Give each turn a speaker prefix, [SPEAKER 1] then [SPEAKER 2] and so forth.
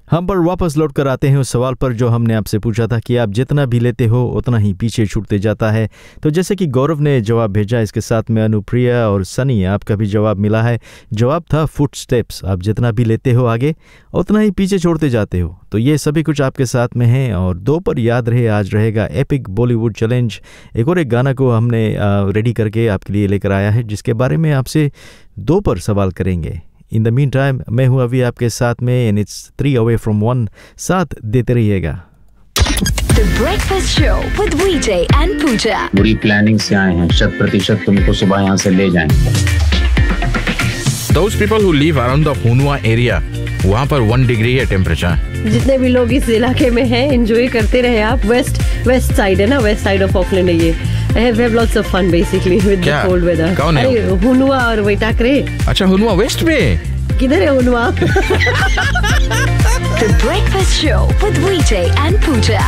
[SPEAKER 1] हम पर वापस लौट कर आते हैं उस सवाल पर जो हमने आपसे पूछा था कि आप जितना भी लेते हो उतना ही पीछे छूटते जाता है। तो जैसे कि गौरव ने जवाब भेजा, इसके साथ में अनुप्रिया और सनी आपका भी जवाब मिला है। जवाब था फुट स्टेप्स। आप जितना भी लेते हो आगे उतना ही पीछे छोड़ते जाते हो। तो ये सभी कुछ आपके साथ में है। और 2 पर याद रहे, आज रहेगा एपिक बॉलीवुड चैलेंज। एक गाना को हमने रेडी करके आपके लिए लेकर आया है जिसके बारे में आपसे 2 पर सवाल करेंगे। इन द मीन टाइम मैं हूं अभी आपके साथ में एंड इट्स 3 away from 1। साथ देते रहिएगा।
[SPEAKER 2] The Breakfast Show with VJ and Pooja।
[SPEAKER 3] बुरी प्लानिंग से आए हैं, 100% तुमको सुबह यहाँ से ले जाएंगे।
[SPEAKER 4] Those people who live around the Hunua area, वहाँ पर 1 डिग्री है टेम्परेचर।
[SPEAKER 5] जितने भी लोग इस इलाके में हैं, एंजॉय करते रहे आप। वेस्ट साइड है ना, वेस्ट साइड ऑफ ऑकलैंड है ये। I have lots of fun basically with the cold weather।
[SPEAKER 4] कौन है?
[SPEAKER 5] अरे हुनुआ और वैटाकरे।
[SPEAKER 4] अच्छा, हुनुआ वेस्ट में?
[SPEAKER 5] किधर है हुनुआ?
[SPEAKER 2] The Breakfast Show with VJ and Pooja।